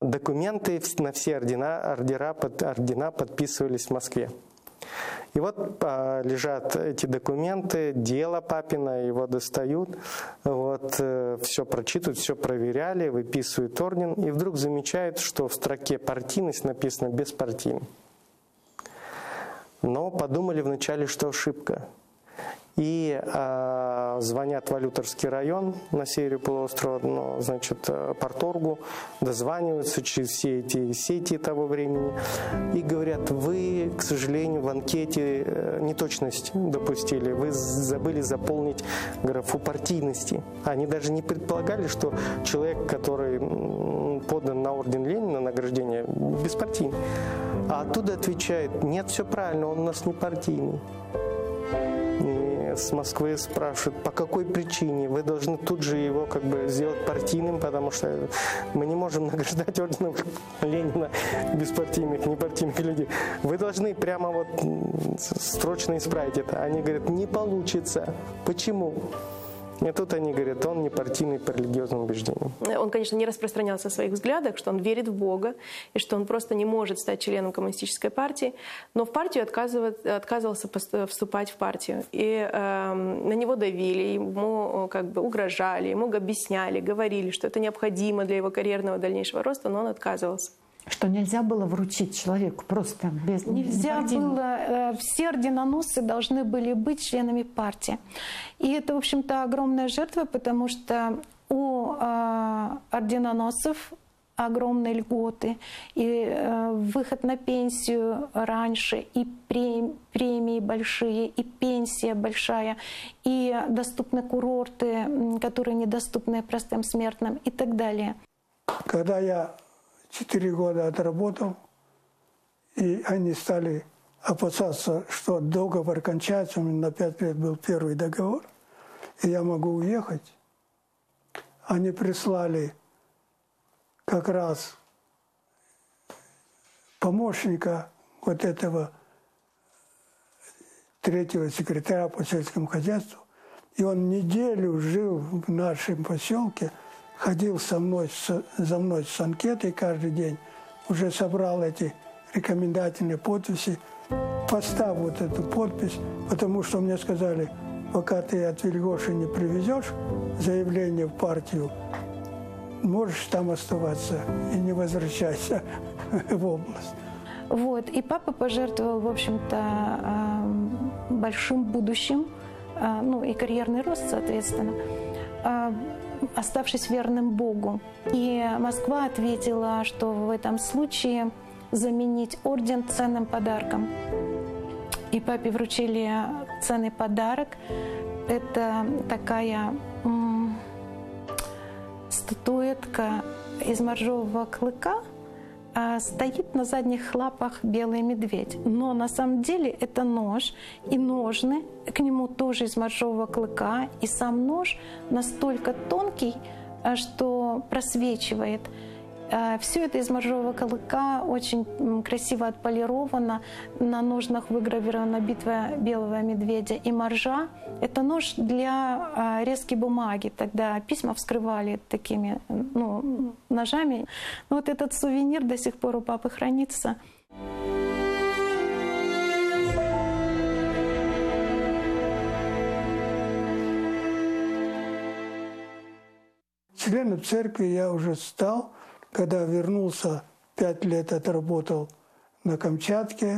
документы на все ордена подписывались в Москве. И вот лежат эти документы, дело папина, его достают, вот, все прочитывают, все проверяли, выписывают орден, и вдруг замечают, что в строке «партийность» написано «беспартийный». Но подумали вначале, что ошибка. И звонят в Валюторский район на севере полуострова, значит, парторгу, дозваниваются через все эти сети того времени и говорят: вы, к сожалению, в анкете неточность допустили, вы забыли заполнить графу партийности. Они даже не предполагали, что человек, который подан на орден Ленина, награждение, беспартийный. А оттуда отвечает: нет, все правильно, он у нас не партийный. С Москвы спрашивают, по какой причине вы должны тут же его как бы сделать партийным, потому что мы не можем награждать орденом Ленина беспартийных, непартийных людей. Вы должны прямо вот срочно исправить это. Они говорят: не получится. Почему? И тут они говорят: он не партийный по религиозным убеждениям. Он, конечно, не распространялся о своих взглядах, что он верит в Бога, и что он просто не может стать членом коммунистической партии, но в партию отказывался вступать в партию. И на него давили, ему как бы угрожали, ему объясняли, говорили, что это необходимо для его карьерного дальнейшего роста, но он отказывался. Что нельзя было вручить человеку просто без... Нельзя было, все орденоносцы должны были быть членами партии. И это, в общем-то, огромная жертва, потому что у орденоносцев огромные льготы, и выход на пенсию раньше, и премии большие, и пенсия большая, и доступны курорты, которые недоступны простым смертным, и так далее. Когда я 4 года отработал, и они стали опасаться, что договор кончается. У меня на 5 лет был первый договор, и я могу уехать. Они прислали как раз помощника вот этого 3-го секретаря по сельскому хозяйству, и он неделю жил в нашем поселке, ходил за мной с анкетой каждый день, уже собрал эти рекомендательные подписи, поставь вот эту подпись, потому что мне сказали: пока ты от Вильгоши не привезешь заявление в партию, можешь там оставаться и не возвращайся в область. Вот. И папа пожертвовал, в общем-то, большим будущим, ну и карьерный рост, соответственно, оставшись верным Богу. И Москва ответила, что в этом случае заменить орден ценным подарком. И папе вручили ценный подарок. Это такая статуэтка из моржового клыка. Стоит на задних лапах белый медведь. Но на самом деле это нож и ножны, к нему тоже из моржового клыка. И сам нож настолько тонкий, что просвечивает. Все это из моржового клыка, очень красиво отполировано. На ножнах выгравирована битва белого медведя и моржа. Это нож для резки бумаги. Тогда письма вскрывали такими ножами. Вот этот сувенир до сих пор у папы хранится. Членом церкви я уже стал, когда вернулся, 5 лет отработал на Камчатке.